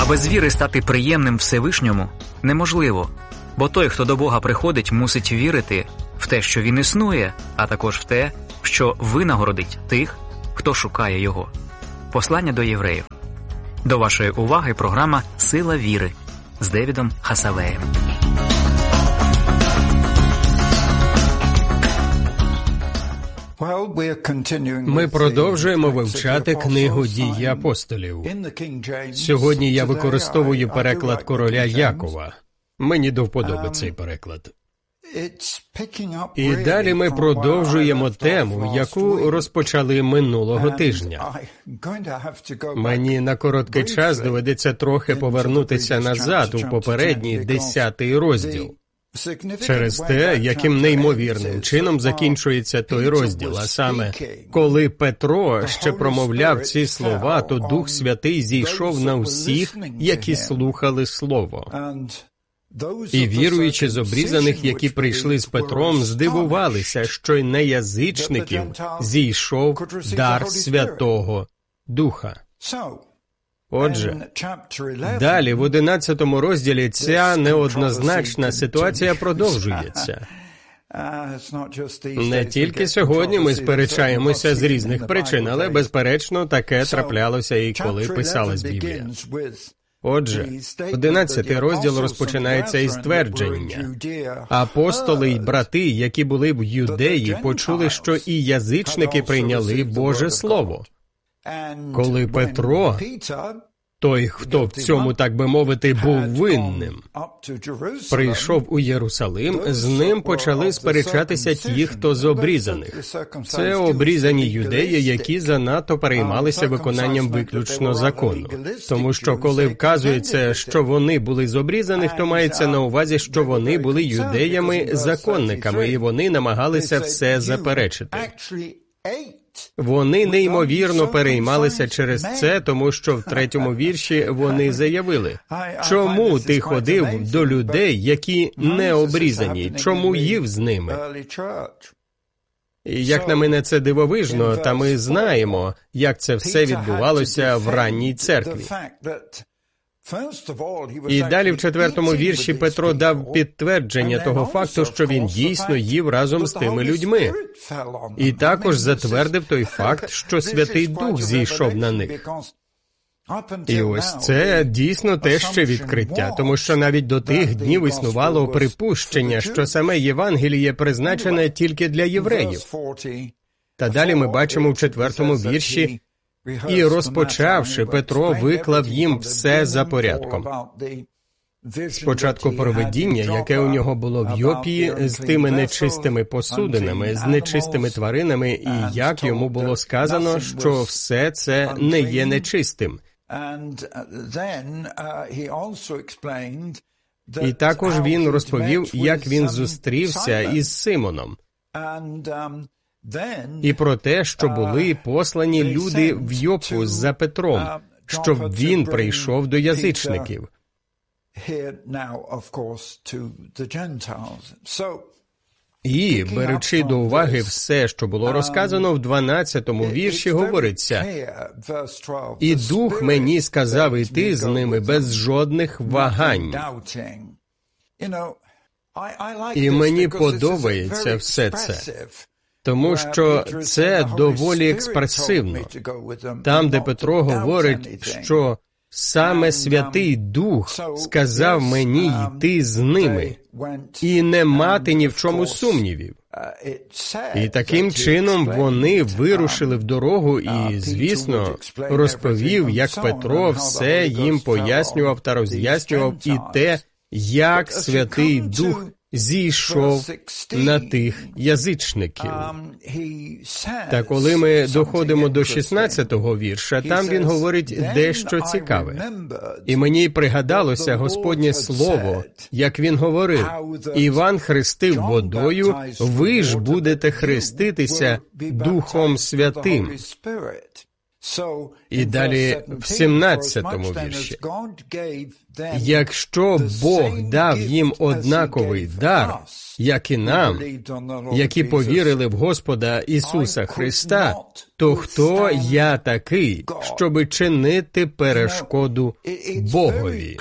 без віри стати приємним Всевишньому неможливо, бо той, хто до Бога приходить, мусить вірити в те, що Він існує, а також в те, що винагородить тих, хто шукає Його. Послання до євреїв. До вашої уваги програма «Сила віри» з Девідом Хасавеєм. Ми продовжуємо вивчати книгу «Дії апостолів». Сьогодні я використовую переклад короля Якова. Мені до вподоби цей переклад. І далі ми продовжуємо тему, яку розпочали минулого тижня. Мені на короткий час доведеться трохи повернутися назад у попередній 10-й розділ. Через те, яким неймовірним чином закінчується той розділ, а саме, коли Петро ще промовляв ці слова, то Дух Святий зійшов на всіх, які слухали Слово. І віруючі з обрізаних, які прийшли з Петром, здивувалися, що й на язичників зійшов дар Святого Духа. Отже, далі в 11-му розділі ця неоднозначна ситуація продовжується. Не тільки сьогодні ми сперечаємося з різних причин, але, безперечно, таке траплялося і коли писалась Біблія. Отже, 11-й розділ розпочинається із твердження. Апостоли й брати, які були в Юдеї, почули, що і язичники прийняли Боже Слово. Коли Петро, той, хто в цьому, так би мовити, був винним, прийшов у Єрусалим, з ним почали сперечатися ті, хто з обрізаних. Це обрізані юдеї, які занадто переймалися виконанням виключно закону. Тому що, коли вказується, що вони були з обрізаних, то мається на увазі, що вони були юдеями-законниками, і вони намагалися все заперечити. Вони неймовірно переймалися через це, тому що в 3-му вірші вони заявили: «Чому ти ходив до людей, які не обрізані? Чому їв з ними?» І, як на мене, це дивовижно, та ми знаємо, як це все відбувалося в ранній церкві. І далі в 4-му вірші Петро дав підтвердження того факту, що він дійсно їв разом з тими людьми. І також затвердив той факт, що Святий Дух зійшов на них. І ось це дійсно те ще відкриття, тому що навіть до тих днів існувало припущення, що саме Євангеліє призначене тільки для євреїв. Та далі ми бачимо в 4-му вірші: «І, розпочавши, Петро виклав їм все за порядком». Спочатку про видіння, яке у нього було в Йопії, з тими нечистими посудинами, з нечистими тваринами, і як йому було сказано, що все це не є нечистим. І також він розповів, як він зустрівся із Симоном. І про те, що були послані люди в Йопу за Петром, щоб він прийшов до язичників. І, беручи до уваги все, що було розказано, в 12-му вірші говориться: «І Дух мені сказав іти з ними без жодних вагань». І мені подобається все це. Тому що це доволі експресивно. Там, де Петро говорить, що саме Святий Дух сказав мені йти з ними і не мати ні в чому сумнівів. І таким чином вони вирушили в дорогу і, звісно, розповів, як Петро все їм пояснював та роз'яснював і те, як Святий Дух зійшов на тих язичників. Та коли ми доходимо до 16-го вірша, там він говорить дещо цікаве. «І мені пригадалося Господнє Слово, як він говорив: Іван хрестив водою, ви ж будете хреститися Духом Святим». І далі в 17-му вірші. Якщо Бог дав їм однаковий дар, як і нам, які повірили в Господа Ісуса Христа, то хто я такий, щоби чинити перешкоду Богові?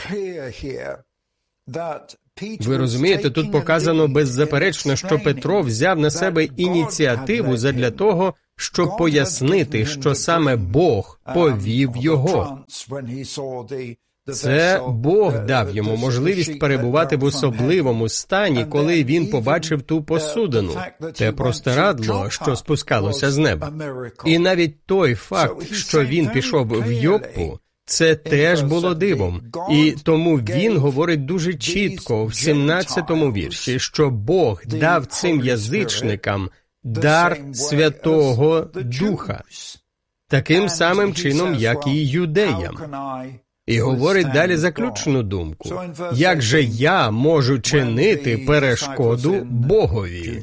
Ви розумієте, тут показано беззаперечно, що Петро взяв на себе ініціативу задля того, щоб пояснити, що саме Бог повів його. Це Бог дав йому можливість перебувати в особливому стані, коли він побачив ту посудину, те простирадло, що спускалося з неба. І навіть той факт, що він пішов в Йоппу, це теж було дивом. І тому він говорить дуже чітко в 17-му вірші, що Бог дав цим язичникам дар Святого Духа, таким самим чином, як і юдеям. І говорить далі заключну думку. Як же я можу чинити перешкоду Богові?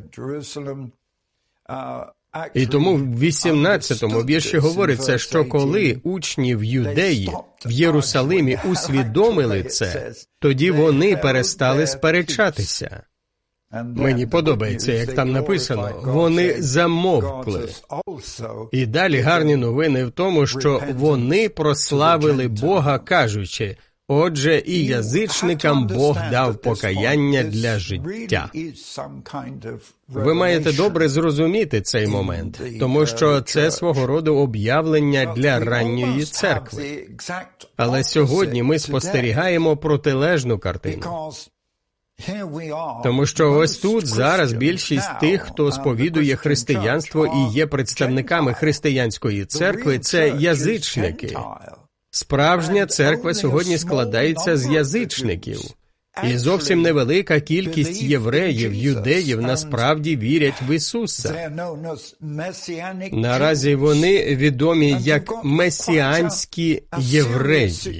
І тому в 18-му вірші говориться, що коли учні в Юдеї, в Єрусалимі усвідомили це, тоді вони перестали сперечатися. Мені подобається, як там написано, вони замовкли. І далі гарні новини в тому, що вони прославили Бога, кажучи, отже, і язичникам Бог дав покаяння для життя. Ви маєте добре зрозуміти цей момент, тому що це свого роду об'явлення для ранньої церкви. Але сьогодні ми спостерігаємо протилежну картину. Тому що ось тут зараз більшість тих, хто сповідує християнство і є представниками християнської церкви, це язичники. Справжня церква сьогодні складається з язичників. І зовсім невелика кількість євреїв, юдеїв насправді вірять в Ісуса. Наразі вони відомі як месіанські євреї.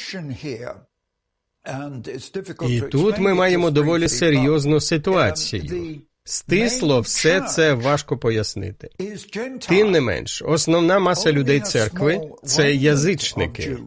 І тут ми маємо доволі серйозну ситуацію. Стисло все це важко пояснити. Тим не менш, основна маса людей церкви – це язичники.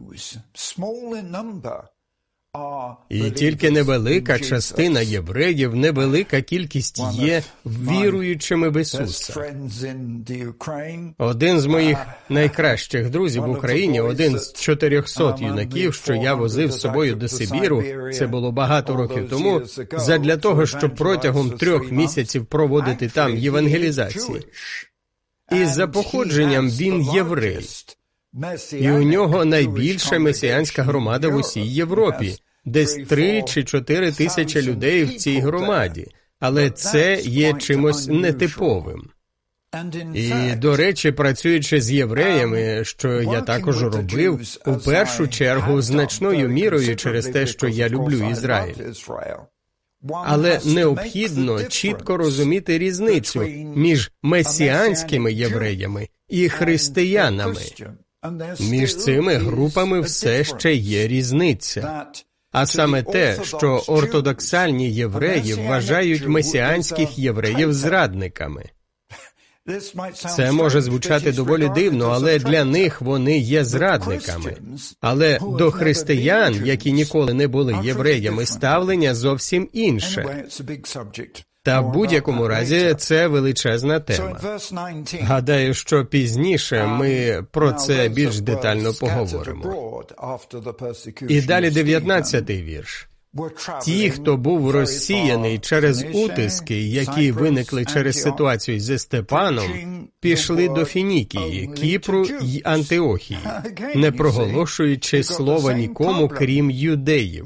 І тільки невелика частина євреїв, невелика кількість є віруючими в Ісуса. Один з моїх найкращих друзів в Україні, один з 400 юнаків, що я возив з собою до Сибіру, це було багато років тому, задля того, щоб протягом 3 місяців проводити там євангелізації. І за походженням він єврей. І у нього найбільша месіанська громада в усій Європі. Десь 3 чи 4 тисячі людей в цій громаді. Але це є чимось нетиповим. І, до речі, працюючи з євреями, що я також робив, у першу чергу значною мірою через те, що я люблю Ізраїль. Але необхідно чітко розуміти різницю між месіанськими євреями і християнами. Між цими групами все ще є різниця. А саме те, що ортодоксальні євреї вважають месіанських євреїв зрадниками. Це може звучати доволі дивно, але для них вони є зрадниками. Але до християн, які ніколи не були євреями, ставлення зовсім інше. Та в будь-якому разі це величезна тема. Гадаю, що пізніше ми про це більш детально поговоримо. І далі 19-й вірш. Ті, хто був розсіяний через утиски, які виникли через ситуацію зі Степаном, пішли до Фінікії, Кіпру й Антиохії, не проголошуючи слова нікому, крім юдеїв.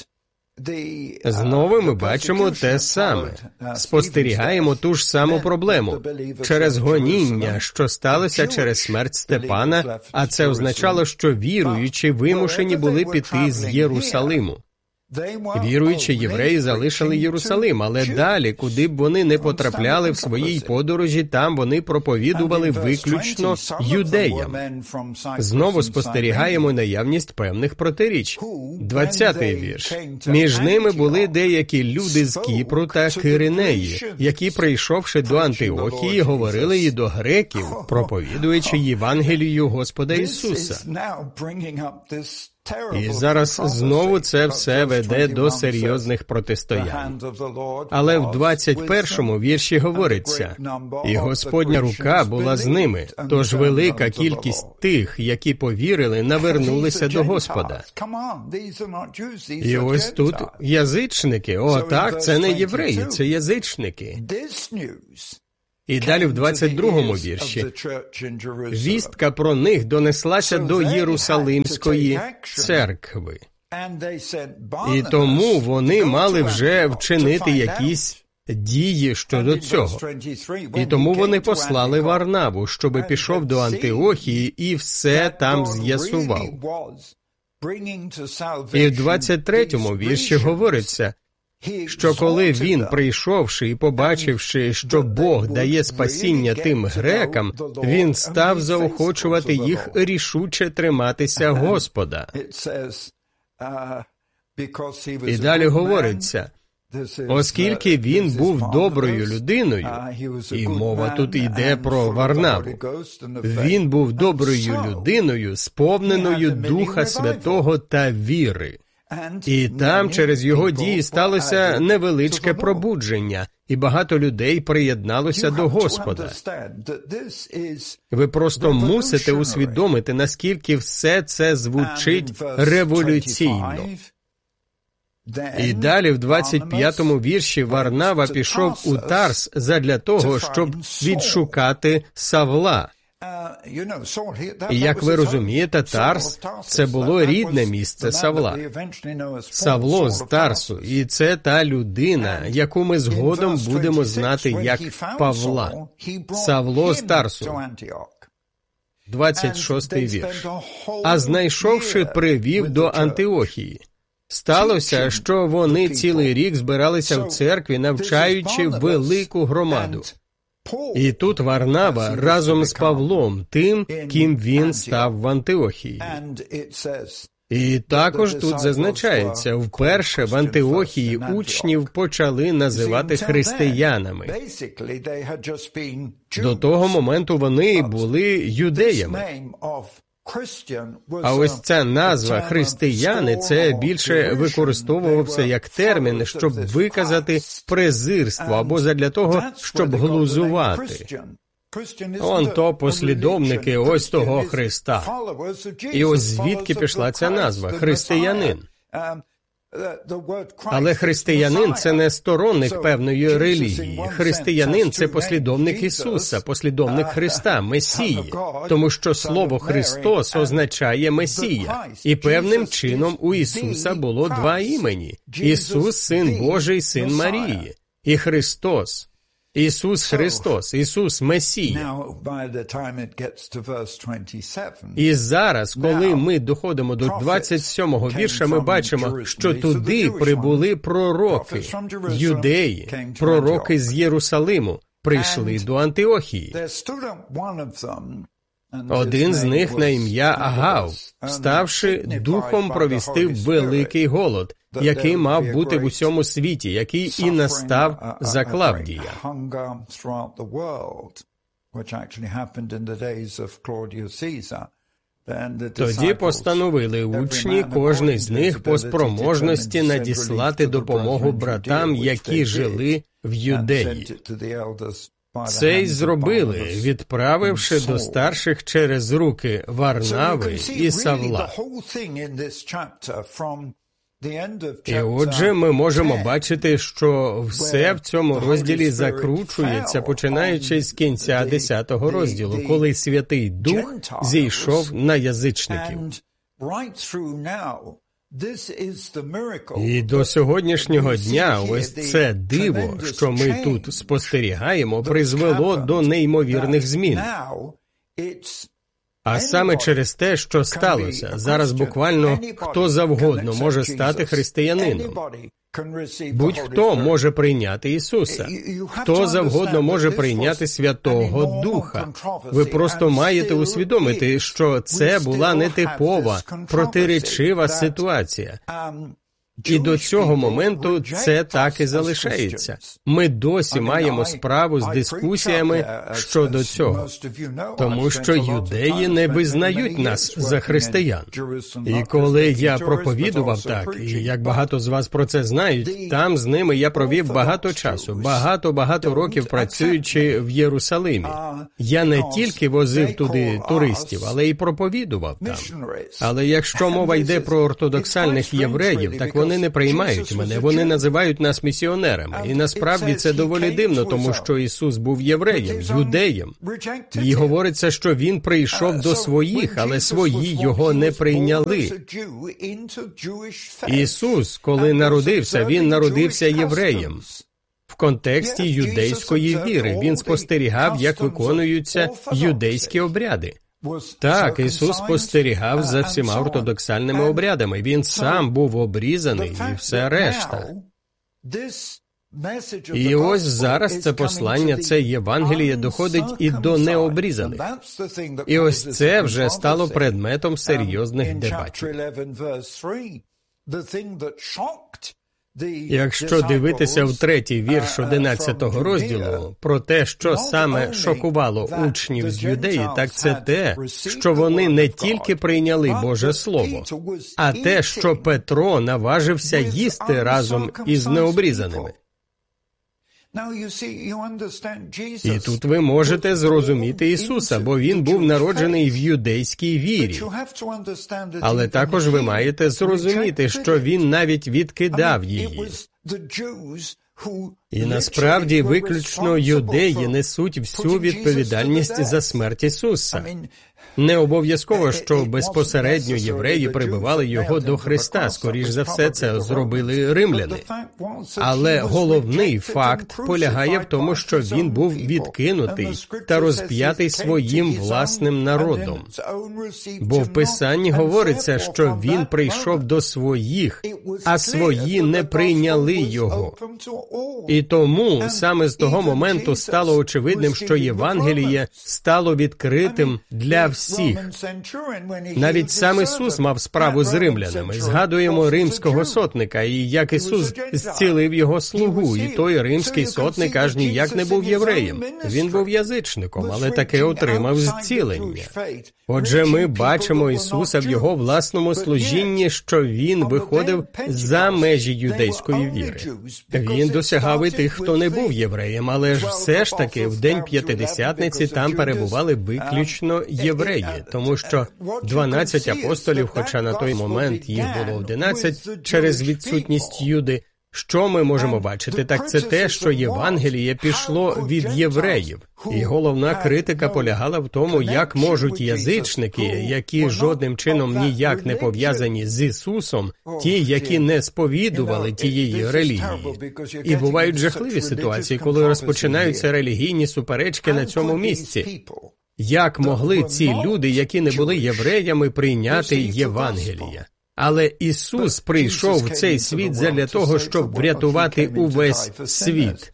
Знову ми бачимо те саме. Спостерігаємо ту ж саму проблему. Через гоніння, що сталося через смерть Степана, а це означало, що віруючі вимушені були піти з Єрусалиму. Віруючі євреї залишили Єрусалим, але далі, куди б вони не потрапляли в своїй подорожі, там вони проповідували виключно юдеям. Знову спостерігаємо наявність певних протиріч. 20-й вірш. Між ними були деякі люди з Кіпру та Киринеї, які, прийшовши до Антиохії, говорили і до греків, проповідуючи Євангелію Господа Ісуса. І зараз знову це все веде до серйозних протистоянь. Але в 21-му вірші говориться, «І Господня рука була з ними, тож велика кількість тих, які повірили, навернулися до Господа». І ось тут язичники. О, так, це не євреї, це язичники. І далі в 22-му вірші. «Вістка про них донеслася до Єрусалимської церкви». І тому вони мали вже вчинити якісь дії щодо цього. І тому вони послали Варнаву, щоби пішов до Антиохії і все там з'ясував. І в 23-му вірші говориться, що коли він, прийшовши і побачивши, що Бог дає спасіння тим грекам, він став заохочувати їх рішуче триматися Господа. І далі говориться, оскільки він був доброю людиною, і мова тут йде про Варнаву, він був доброю людиною, сповненою Духа Святого та віри. І там через його дії сталося невеличке пробудження, і багато людей приєдналося до Господа. Ви просто мусите усвідомити, наскільки все це звучить революційно. І далі в 25-му вірші Варнава пішов у Тарс задля того, щоб відшукати Савла. І, як ви розумієте, Тарс – це було рідне місце Савла. Савло з Тарсу, і це та людина, яку ми згодом будемо знати як Павла. Савло з Тарсу. 26-й вірш. «А знайшовши, привів до Антиохії. Сталося, що вони цілий рік збиралися в церкві, навчаючи велику громаду. І тут Варнава разом з Павлом, тим, ким він став в Антиохії. І також тут зазначається, вперше в Антиохії учнів почали називати християнами. До того моменту вони були юдеями. А ось ця назва «християни» – це більше використовувався як термін, щоб виказати презирство або задля того, щоб глузувати. Он то послідовники ось того Христа. І ось звідки пішла ця назва – християнин. Але християнин – це не сторонник певної релігії. Християнин – це послідовник Ісуса, послідовник Христа, Месії. Тому що слово «Христос» означає «Месія». І певним чином у Ісуса було два імені. Ісус – Син Божий, Син Марії. І Христос. Ісус Христос, Ісус Месія. І зараз, коли ми доходимо до 27-го вірша, ми бачимо, що туди прибули пророки, юдеї, пророки з Єрусалиму, прийшли до Антиохії. Один з них на ім'я Агав, вставши, духом провістив великий голод, який мав бути в усьому світі, який і настав за Клавдія. Тоді постановили учні, кожний з них по спроможності надіслати допомогу братам, які жили в Юдеї. Це й зробили, відправивши до старших через руки Варнави і Савла. І отже, ми можемо бачити, що все в цьому розділі закручується, починаючи з кінця 10-го розділу, коли Святий Дух зійшов на язичників. І до сьогоднішнього дня ось це диво, що ми тут спостерігаємо, призвело до неймовірних змін. А саме через те, що сталося, зараз буквально хто завгодно може стати християнином. Будь-хто може прийняти Ісуса. Хто завгодно може прийняти Святого Духа. Ви просто маєте усвідомити, що це була нетипова, протиречива ситуація. І до цього моменту це так і залишається. Ми досі маємо справу з дискусіями щодо цього. Тому що юдеї не визнають нас за християн. І коли я проповідував так, і як багато з вас про це знають, там з ними я провів багато часу, багато років працюючи в Єрусалимі. Я не тільки возив туди туристів, але й проповідував там. Але якщо мова йде про ортодоксальних євреїв, так вони не приймають мене, вони називають нас місіонерами. І насправді це доволі дивно, тому що Ісус був євреєм, юдеєм. І говориться, що Він прийшов до своїх, але свої Його не прийняли. Ісус, коли народився, Він народився євреєм. В контексті юдейської віри Він спостерігав, як виконуються юдейські обряди. Так, Ісус спостерігав за всіма ортодоксальними обрядами. Він сам був обрізаний і все решта. І ось зараз це послання, це Євангеліє доходить і до необрізаних. І ось це вже стало предметом серйозних дебатів. Якщо дивитися в 3-й вірш 11-го розділу про те, що саме шокувало учнів з Юдеї, так це те, що вони не тільки прийняли Боже Слово, а те, що Петро наважився їсти разом із необрізаними. І тут ви можете зрозуміти Ісуса, бо Він був народжений в юдейській вірі. Але також ви маєте зрозуміти, що Він навіть відкидав її. І насправді виключно юдеї несуть всю відповідальність за смерть Ісуса. Не обов'язково, що безпосередньо євреї прибивали Його до Христа, скоріш за все це зробили римляни. Але головний факт полягає в тому, що Він був відкинутий та розп'ятий своїм власним народом. Бо в Писанні говориться, що Він прийшов до своїх, а свої не прийняли Його. І тому саме з того моменту стало очевидним, що Євангеліє стало відкритим для всіх. Навіть сам Ісус мав справу з римлянами. Згадуємо римського сотника, і як Ісус зцілив його слугу, і той римський сотник аж ніяк не був євреєм. Він був язичником, але таки отримав зцілення. Отже, ми бачимо Ісуса в Його власному служінні, що Він виходив за межі юдейської віри. Він досягав і тих, хто не був євреєм, але ж все ж таки в День П'ятидесятниці там перебували виключно євреї, тому що 12 апостолів, хоча на той момент їх було 11, через відсутність Юди, що ми можемо бачити? Так це те, що Євангеліє пішло від євреїв. І головна критика полягала в тому, як можуть язичники, які жодним чином ніяк не пов'язані з Ісусом, ті, які не сповідували тієї релігії. І бувають жахливі ситуації, коли розпочинаються релігійні суперечки на цьому місці. Як могли ці люди, які не були євреями, прийняти Євангеліє? Але Ісус прийшов в цей світ задля того, щоб врятувати увесь світ.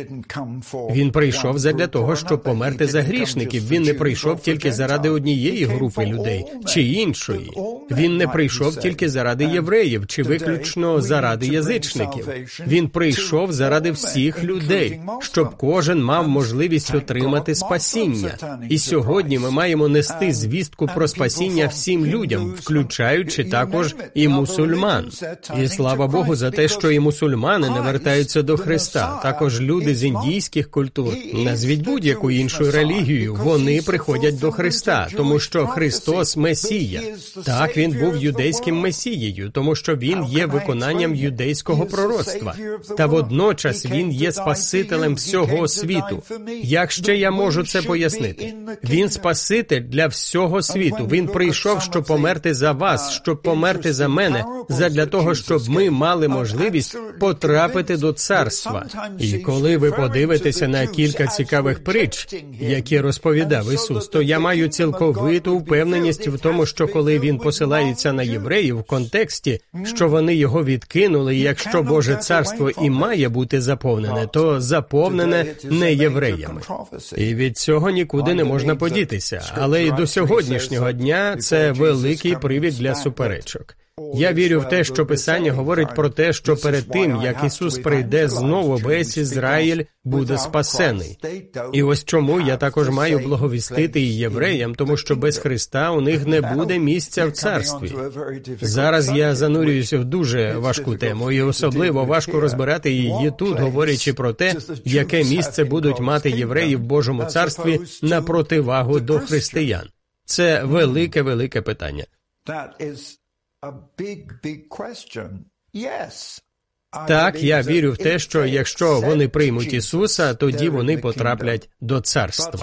Він прийшов задля того, щоб померти за грішників. Він не прийшов тільки заради однієї групи людей чи іншої. Він не прийшов тільки заради євреїв чи виключно заради язичників. Він прийшов заради всіх людей, щоб кожен мав можливість отримати спасіння. І сьогодні ми маємо нести звістку про спасіння всім людям, включаючи також і мусульман. І слава Богу за те, що і мусульмани не вертаються до Христа. Також люди з індійських культур, назвіть будь-яку іншу релігію, вони приходять до Христа, тому що Христос – Месія. Так, Він був юдейським Месією, тому що Він є виконанням юдейського пророцтва. Та водночас Він є Спасителем всього світу. Як ще я можу це пояснити? Він Спаситель для всього світу. Він прийшов, щоб померти за вас, щоб померти за мене, задля того, щоб ми мали можливість потрапити до царства. І коли Коли ви подивитеся на кілька цікавих притч, які розповідав Ісус, то я маю цілковиту впевненість в тому, що коли Він посилається на євреїв в контексті, що вони його відкинули, і якщо Боже царство і має бути заповнене, то заповнене не євреями. І від цього нікуди не можна подітися. Але і до сьогоднішнього дня це великий привід для суперечок. Я вірю в те, що Писання говорить про те, що перед тим, як Ісус прийде знову, весь Ізраїль буде спасений. І ось чому я також маю благовістити і євреям, тому що без Христа у них не буде місця в царстві. Зараз я занурююся в дуже важку тему, і особливо важко розбирати її тут, говорячи про те, яке місце будуть мати євреї в Божому царстві на противагу до християн. Це велике питання. Так, я вірю в те, що якщо вони приймуть Ісуса, тоді вони потраплять до царства.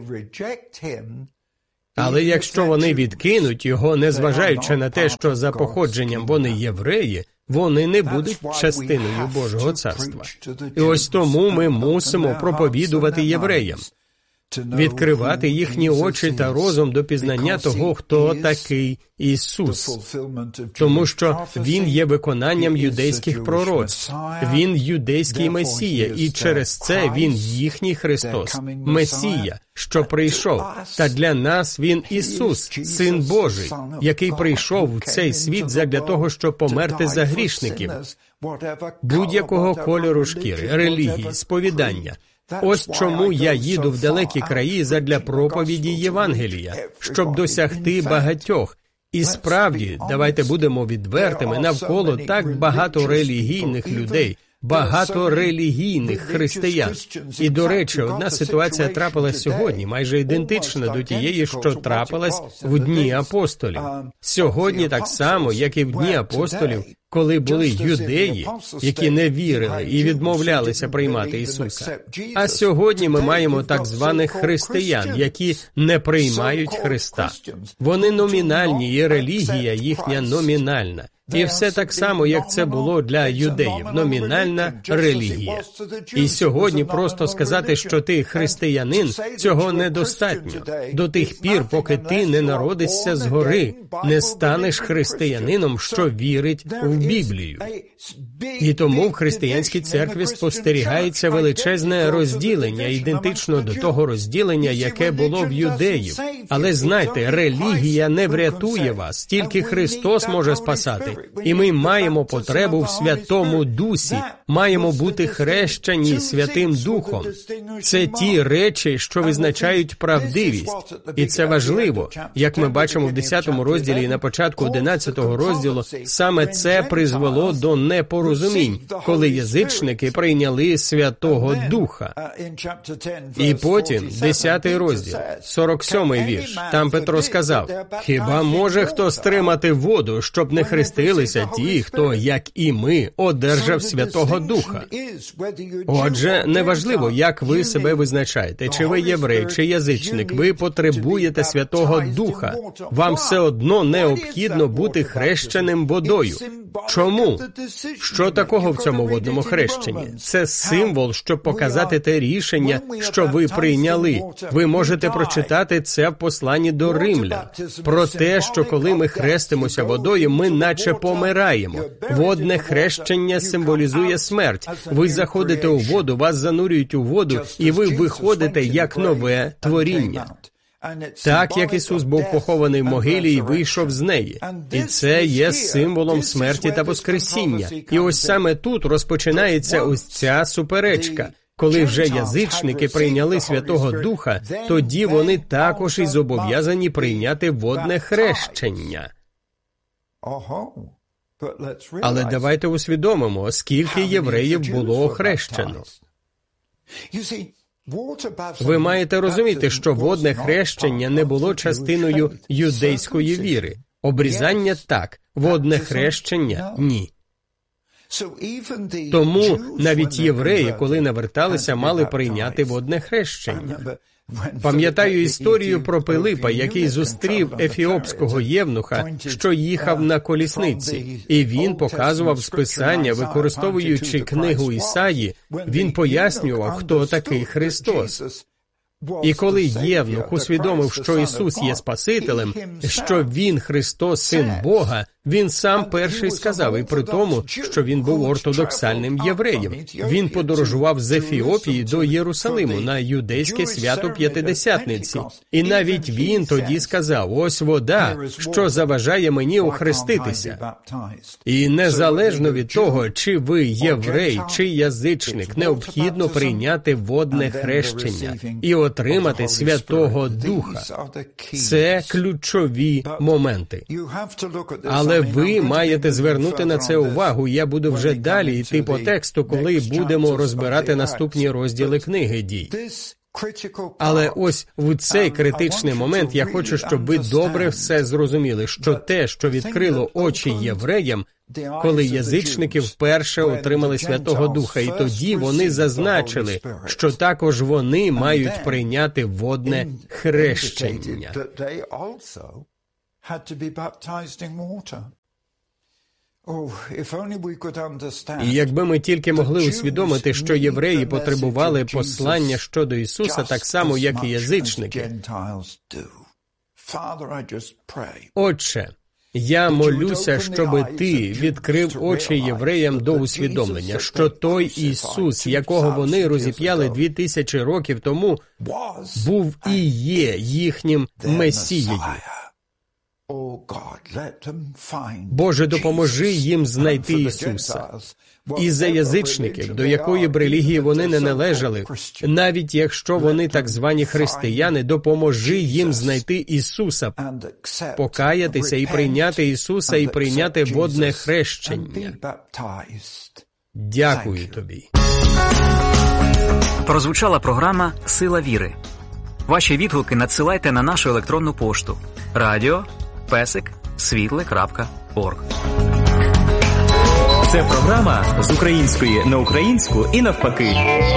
Але якщо вони відкинуть Його, незважаючи на те, що за походженням вони євреї, вони не будуть частиною Божого царства. І ось тому ми мусимо проповідувати євреям, відкривати їхні очі та розум до пізнання того, хто такий Ісус. Тому що Він є виконанням юдейських пророцтв. Він юдейський Месія, і через це Він їхній Христос, Месія, що прийшов. Та для нас Він Ісус, Син Божий, який прийшов в цей світ задля того, щоб померти за грішників, будь-якого кольору шкіри, релігії, сповідання. Ось чому я їду в далекі краї задля проповіді Євангелія, щоб досягти багатьох. І справді, давайте будемо відвертими, навколо так багато релігійних людей, багато релігійних християн. І, до речі, одна ситуація трапилась сьогодні, майже ідентична до тієї, що трапилась в Дні апостолів. Сьогодні так само, як і в Дні апостолів, коли були юдеї, які не вірили і відмовлялися приймати Ісуса. А сьогодні ми маємо так званих християн, які не приймають Христа. Вони номінальні, і релігія їхня номінальна. І все так само, як це було для юдеїв, номінальна релігія. І сьогодні просто сказати, що ти християнин, цього недостатньо. До тих пір, поки ти не народишся згори, не станеш християнином, що вірить в Біблію. І тому в християнській церкві спостерігається величезне розділення, ідентично до того розділення, яке було в юдеїв. Але знайте, релігія не врятує вас, тільки Христос може спасати. І ми маємо потребу в Святому Дусі, маємо бути хрещені Святим Духом. Це ті речі, що визначають правдивість. І це важливо. Як ми бачимо в 10 розділі і на початку 11 розділу, саме це призвело до непорозумінь, коли язичники прийняли Святого Духа. І потім, 10 розділ, 47 вірш, там Петро сказав, «Хіба може хто стримати воду, щоб не хрестилися ті, хто, як і ми, одержав Святого Духа?» Отже, неважливо, як ви себе визначаєте, чи ви єврей, чи язичник, ви потребуєте Святого Духа. Вам все одно необхідно бути хрещеним водою. Чому? Що такого в цьому водному хрещенні? Це символ, щоб показати те рішення, що ви прийняли. Ви можете прочитати це в посланні до Римлян. Про те, що коли ми хрестимося водою, ми наче помираємо. Водне хрещення символізує смерть. Ви заходите у воду, вас занурюють у воду, і ви виходите як нове творіння. Так, як Ісус був похований в могилі і вийшов з неї. І це є символом смерті та воскресіння. І ось саме тут розпочинається ось ця суперечка. Коли вже язичники прийняли Святого Духа, тоді вони також і зобов'язані прийняти водне хрещення. Але давайте усвідомимо, скільки євреїв було охрещено. Ви маєте розуміти, що водне хрещення не було частиною юдейської віри. Обрізання – так, водне хрещення – ні. Тому навіть євреї, коли наверталися, мали прийняти водне хрещення. Пам'ятаю історію про Пилипа, який зустрів ефіопського євнуха, що їхав на колісниці, і він показував з Писання, використовуючи книгу Ісаї, він пояснював, хто такий Христос. І коли євнух усвідомив, що Ісус є Спасителем, що Він, Христос, Син Бога, він сам перший сказав, і при тому, що він був ортодоксальним євреєм. Він подорожував з Ефіопії до Єрусалиму на юдейське свято П'ятидесятниці. І навіть він тоді сказав, ось вода, що заважає мені охреститися. І незалежно від того, чи ви єврей, чи язичник, необхідно прийняти водне хрещення і отримати Святого Духа. Це ключові моменти. Але ви маєте звернути на це увагу, я буду вже далі йти по тексту, коли будемо розбирати наступні розділи книги Дій. Але ось в цей критичний момент я хочу, щоб ви добре все зрозуміли, що те, що відкрило очі євреям, коли язичники вперше отримали Святого Духа, і тоді вони зазначили, що також вони мають прийняти водне хрещення. І якби ми тільки могли усвідомити, що євреї потребували послання щодо Ісуса так само, як і язичники. Отче, я молюся, щоби Ти відкрив очі євреям до усвідомлення, що той Ісус, якого вони розіп'яли 2000 років тому, був і є їхнім Месією. Боже, допоможи їм знайти Ісуса. І за язичників, до якої б релігії вони не належали, навіть якщо вони так звані християни, допоможи їм знайти Ісуса, покаятися і прийняти Ісуса, і прийняти водне хрещення. Дякую Тобі. Прозвучала програма «Сила віри». Ваші відгуки надсилайте на нашу електронну пошту radio@світле.орг. Це програма з української на українську і навпаки.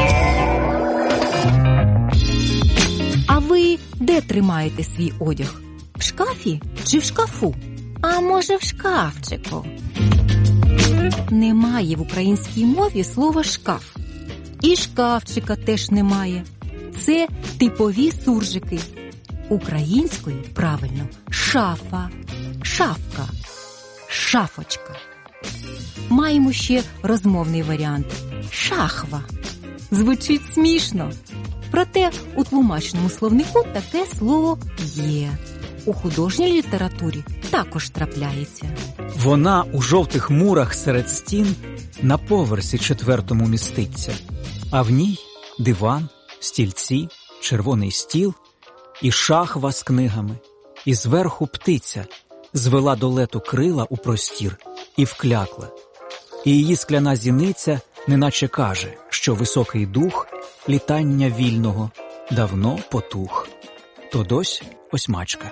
А ви де тримаєте свій одяг? В шкафі чи в шкафу? А може в шкафчику? Немає в українській мові слова «шкаф». І шкафчика теж немає. Це типові суржики. Українською правильно шафа, шафка, шафочка. Маємо ще розмовний варіант шахва. Звучить смішно. Проте у тлумачному словнику таке слово є. У художній літературі також трапляється. Вона у жовтих мурах серед стін на поверсі 4-му міститься, а в ній диван, стільці, червоний стіл і шахва з книгами, і зверху птиця звела до лету крила у простір і вклякла. І її скляна зіниця неначе каже, що високий дух літання вільного давно потух. То дось осьмачка.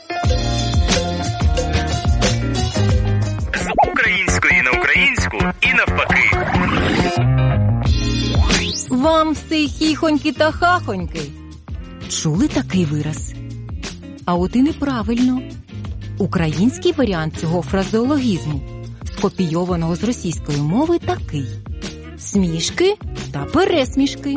З української на українську і навпаки. Вам все хіхоньки та хахоньки. Чули такий вираз? А от і неправильно. Український варіант цього фразеологізму, скопійованого з російської мови, такий: смішки та пересмішки.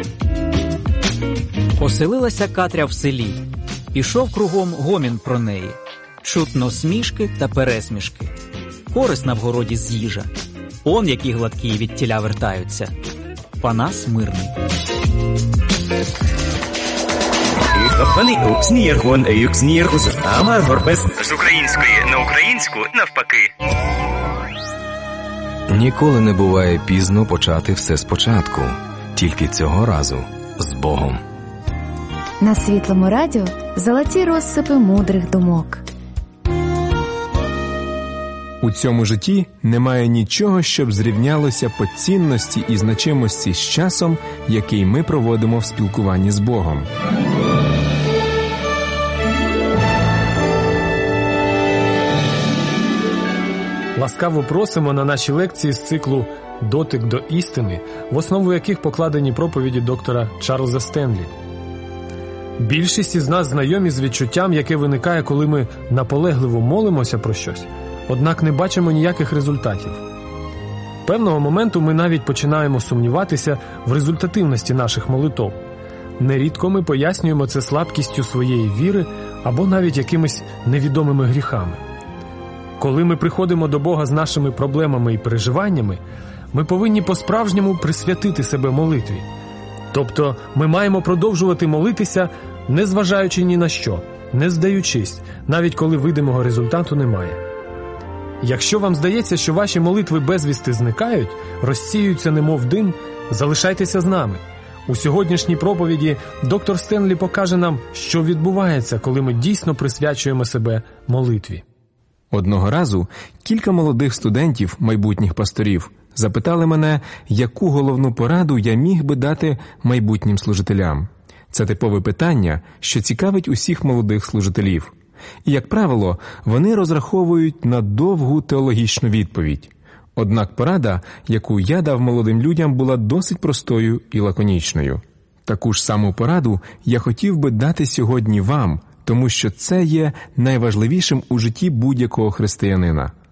Поселилася Катря в селі. Ішов кругом гомін про неї. Чутно смішки та пересмішки. Корисна в городі з їжа. Он які гладкі від тіля вертаються. Панас мирний. З української на українську навпаки. Ніколи не буває пізно почати все спочатку. Тільки цього разу з Богом. На Світлому радіо золоті розсипи мудрих думок. У цьому житті немає нічого, щоб зрівнялося по цінності і значимості з часом, який ми проводимо в спілкуванні з Богом. Ласкаво просимо на наші лекції з циклу «Дотик до істини», в основу яких покладені проповіді доктора Чарльза Стенлі. Більшість із нас знайомі з відчуттям, яке виникає, коли ми наполегливо молимося про щось, однак не бачимо ніяких результатів. Певного моменту ми навіть починаємо сумніватися в результативності наших молитов. Нерідко ми пояснюємо це слабкістю своєї віри або навіть якимись невідомими гріхами. Коли ми приходимо до Бога з нашими проблемами і переживаннями, ми повинні по-справжньому присвятити себе молитві. Тобто ми маємо продовжувати молитися, не зважаючи ні на що, не здаючись, навіть коли видимого результату немає. Якщо вам здається, що ваші молитви безвісти зникають, розсіюються немов дим, залишайтеся з нами. У сьогоднішній проповіді доктор Стенлі покаже нам, що відбувається, коли ми дійсно присвячуємо себе молитві. Одного разу кілька молодих студентів, майбутніх пасторів, запитали мене, яку головну пораду я міг би дати майбутнім служителям. Це типове питання, що цікавить усіх молодих служителів. І, як правило, вони розраховують на довгу теологічну відповідь. Однак порада, яку я дав молодим людям, була досить простою і лаконічною. Таку ж саму пораду я хотів би дати сьогодні вам, тому що це є найважливішим у житті будь-якого християнина.